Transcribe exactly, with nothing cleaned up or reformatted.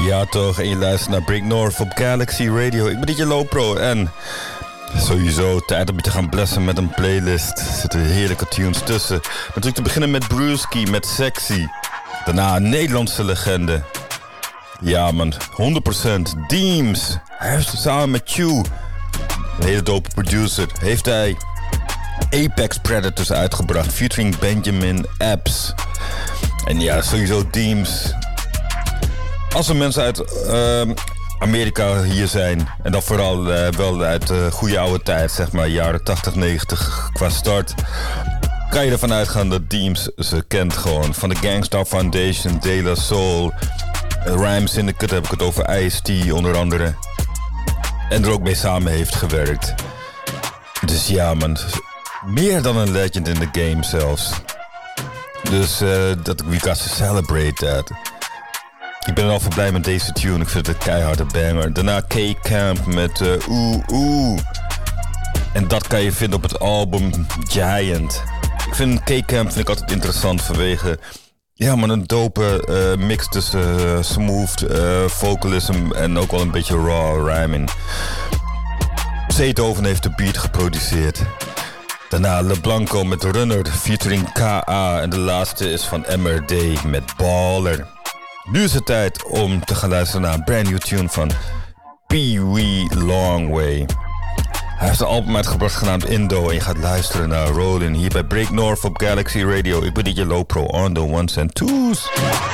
Ja toch, en je luistert naar Break North op Galaxy Radio. Ik ben D J Lopro en sowieso tijd om je te gaan blessen met een playlist. Er zitten heerlijke tunes tussen. Natuurlijk te beginnen met Brewski met Sexy. Daarna een Nederlandse legende. Ja man, honderd procent. Deems. Hij heeft samen met Q, een hele dope producer, heeft hij Apex Predators uitgebracht, featuring Benjamin Epps. En ja, sowieso Deems. Als er mensen uit uh, Amerika hier zijn, en dan vooral uh, wel uit de goede oude tijd, zeg maar jaren tachtig, negentig qua start, kan je ervan uitgaan dat Deems ze kent gewoon. Van de Gangstar Foundation, De La Soul, Rhyme Syndicate heb ik het over, Ice-T onder andere. En er ook mee samen heeft gewerkt. Dus ja man, meer dan een legend in de game zelfs. Dus uh, dat we got to celebrate that. Ik ben al veel blij met deze tune, ik vind het een keiharde banger. Daarna K-Camp met uh, Oeh Oeh. En dat kan je vinden op het album Giant. Ik vind K-Camp vind ik altijd interessant vanwege, ja man, een dope uh, mix tussen uh, smooth uh, vocalism en ook wel een beetje raw rhyming. Zaytoven heeft de beat geproduceerd. Daarna LeBlanco met Runner featuring K A. En de laatste is van M R D met Baller. Nu is het tijd om te gaan luisteren naar een brand new tune van Pee Wee Longway. Hij heeft een album uitgebracht genaamd Indo. En je gaat luisteren naar Rollin' hier bij Break North op Galaxy Radio. Ik ben D J Lopro on the ones and twos.